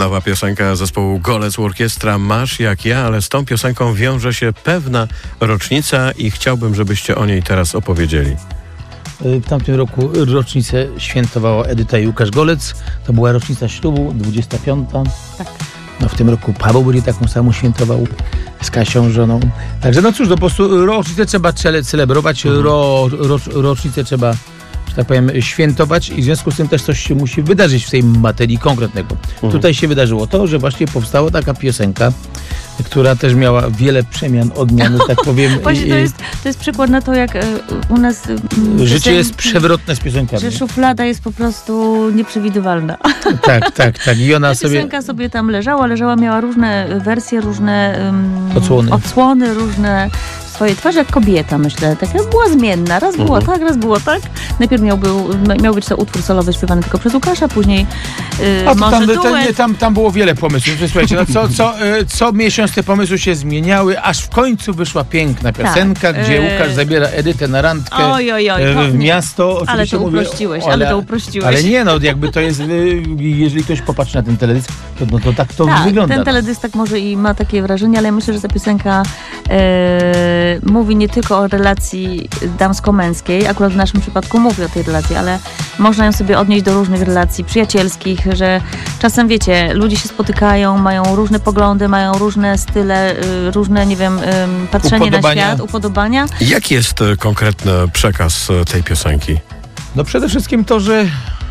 Nowa piosenka zespołu Golec Orkiestra Masz jak ja, ale z tą piosenką wiąże się pewna rocznica i chciałbym, żebyście o niej teraz opowiedzieli. W tamtym roku rocznicę świętowała Edyta i Łukasz Golec. To była rocznica ślubu, 25. Tak. No w tym roku Paweł będzie taką samą świętował z Kasią, żoną. Także no cóż, no po prostu rocznicę trzeba celebrować, rocznicę trzeba, że tak powiem, świętować i w związku z tym też coś się musi wydarzyć w tej materii konkretnego. Tutaj się wydarzyło to, że właśnie powstała taka piosenka, która też miała wiele przemian, odmian, tak powiem. Właśnie to jest przykład na to, jak u nas życie jest przewrotne z piosenkami. Że szuflada jest po prostu nieprzewidywalna. Tak. I ona piosenka sobie tam leżała, miała różne wersje, różne odsłony, różne swoje twarze, jak kobieta, myślę. Taka była zmienna. Raz było tak, raz było tak. Najpierw miał być to utwór solowy śpiewany tylko przez Łukasza, później może duet. Tam było wiele pomysłów. Słuchajcie, no co miesiąc te pomysły się zmieniały, aż w końcu wyszła piękna piosenka, gdzie Łukasz zabiera Edytę na randkę w miasto. Oczywiście ale to uprościłeś. Ale nie, no jakby to jest, jeżeli ktoś popatrzy na ten teledysk, to tak to wygląda. Ten teledysk tak może i ma takie wrażenie, ale ja myślę, że ta piosenka mówi nie tylko o relacji damsko-męskiej, akurat w naszym przypadku mówi o tej relacji, ale można ją sobie odnieść do różnych relacji przyjacielskich, że czasem, wiecie, ludzie się spotykają, mają różne poglądy, mają różne style, różne, nie wiem, patrzenie na świat, upodobania. Jaki jest konkretny przekaz tej piosenki? No przede wszystkim to, że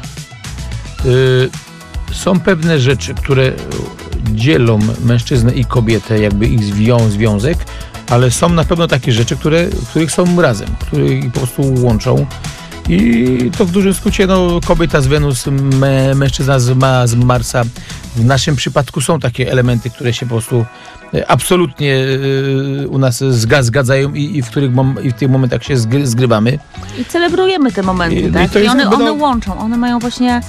są pewne rzeczy, które dzielą mężczyznę i kobietę, jakby ich związek, ale są na pewno takie rzeczy, których są razem, które ich po prostu łączą. I to w dużym skrócie, no, kobieta z Wenus, mężczyzna z Marsa. W naszym przypadku są takie elementy, które się po prostu absolutnie u nas zgadzają i w tych momentach się zgrywamy. I celebrujemy te momenty, tak? I one łączą, one mają właśnie...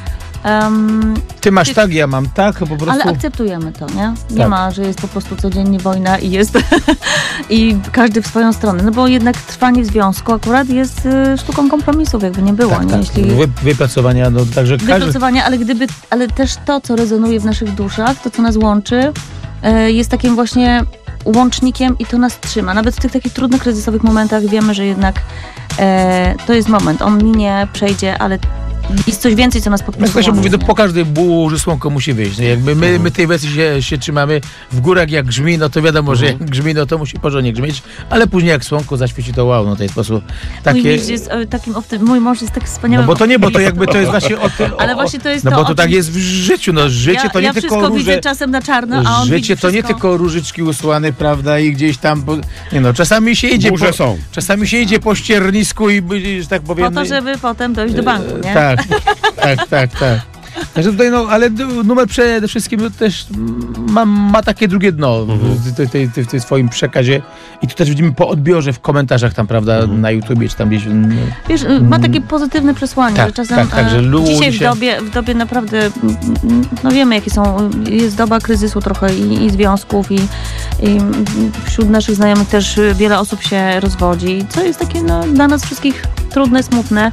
Ty masz tak, ja mam tak, po prostu... Ale akceptujemy to, nie? Nie ma, że jest po prostu codziennie wojna i jest i każdy w swoją stronę. No bo jednak trwanie w związku akurat jest sztuką kompromisów, jakby nie było. Nie? Jeśli... Wypracowania, no także wypracowania, ale też to, co rezonuje w naszych duszach, to, co nas łączy, jest takim właśnie łącznikiem i to nas trzyma. Nawet w tych takich trudnych, kryzysowych momentach wiemy, że jednak to jest moment. On minie, przejdzie, ale jest coś więcej, co nas po prostu jak to się mówi, to po każdej burzy słonko musi wyjść. No jakby my tej wersji się trzymamy w górach jak grzmi, no to wiadomo, że jak grzmi, no to musi porządnie grzmieć, ale później jak słonko zaświeci, to wow, no to jest po prostu takie... Mój mąż jest tak wspaniały. No bo to nie, bo to jakby to jest właśnie o tym... Ale właśnie to jest no bo to tak jest w życiu, no życie to nie tylko róże... widzę czasem na czarno, a on życie to nie tylko różyczki usłane, prawda, i gdzieś tam... Nie no, czasami się idzie czasami się idzie po ściernisku i, że tak powiem... Po to, żeby potem dojść do banku, nie? Tak. Także tutaj, no, ale numer przede wszystkim też ma takie drugie dno w tym swoim przekazie i tu też widzimy po odbiorze w komentarzach tam, prawda, na YouTubie czy tam gdzieś. Wiesz, ma takie pozytywne przesłanie, że czasem dzisiaj w dobie naprawdę, no wiemy jakie jest doba kryzysu trochę i związków i wśród naszych znajomych też wiele osób się rozwodzi, co jest takie dla nas wszystkich trudne, smutne.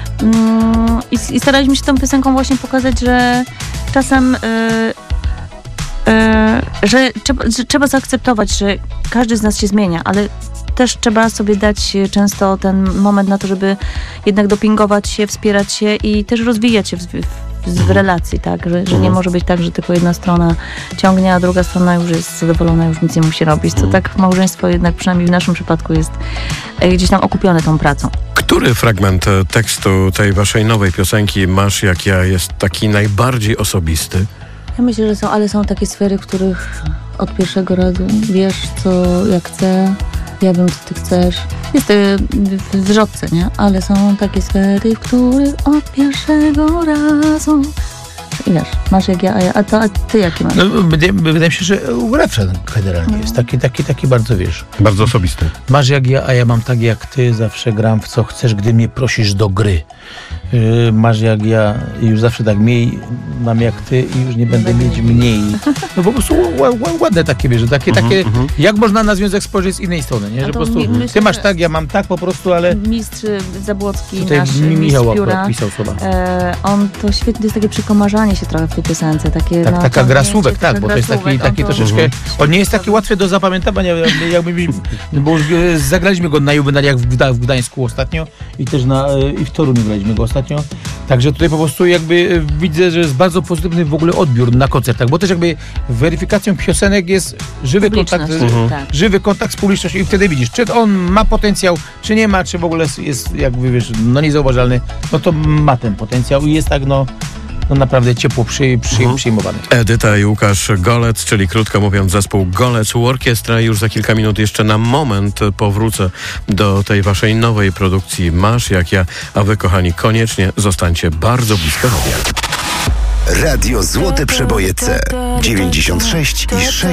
I staraliśmy się tą piosenką właśnie pokazać, że czasem że trzeba zaakceptować, że każdy z nas się zmienia, ale też trzeba sobie dać często ten moment na to, żeby jednak dopingować się, wspierać się i też rozwijać się w relacji, tak? Że nie może być tak, że tylko jedna strona ciągnie, a druga strona już jest zadowolona, już nic nie musi robić. To tak małżeństwo jednak przynajmniej w naszym przypadku jest gdzieś tam okupione tą pracą. Który fragment tekstu tej waszej nowej piosenki Masz jak ja jest taki najbardziej osobisty? Ja myślę, że są takie sfery, w których od pierwszego razu wiesz, jak chcę, ja wiem, co ty chcesz. Jest to w zwrotce, nie? Ale są takie sfery, w których od pierwszego razu... I wiesz, masz jak ja, a ty jaki masz? No, wydaje mi się, że refren generalnie jest taki bardzo, wiesz... Bardzo osobisty. Masz jak ja, a ja mam tak jak ty, zawsze gram w co chcesz, gdy mnie prosisz do gry. Masz jak ja i już zawsze tak mniej mam jak ty i już nie będę mieć mniej. No po prostu ładne takie, wiesz, takie, jak można na związek spojrzeć z innej strony, nie? Że po prostu ty masz tak, ja mam tak po prostu, ale... Mistrz Zabłocki, tutaj nasz Michał mistrz pióra, pisał słowa. on to świetnie, to jest takie przekomarzanie się trochę w tej piosence. Takie, Tak, no, taka gra słówek, tak, bo to jest taki to, troszeczkę... On nie jest taki łatwy do zapamiętania, bo już zagraliśmy go na juwenaliach w Gdańsku ostatnio i też i w Toruniu graliśmy go ostatnio. Także tutaj po prostu jakby widzę, że jest bardzo pozytywny w ogóle odbiór na koncertach, bo też jakby weryfikacją piosenek jest żywy kontakt, żywy kontakt z publicznością i wtedy widzisz, czy on ma potencjał, czy nie ma, czy w ogóle jest jakby, wiesz, no niezauważalny, no to ma ten potencjał i jest tak, no naprawdę ciepło przyjmowany. Edyta i Łukasz Golec, czyli krótko mówiąc zespół Golec Orkiestra. Już za kilka minut jeszcze na moment powrócę do tej waszej nowej produkcji Masz jak ja, a wy kochani koniecznie zostańcie bardzo blisko radia. Radio Złote Przeboje C 96,6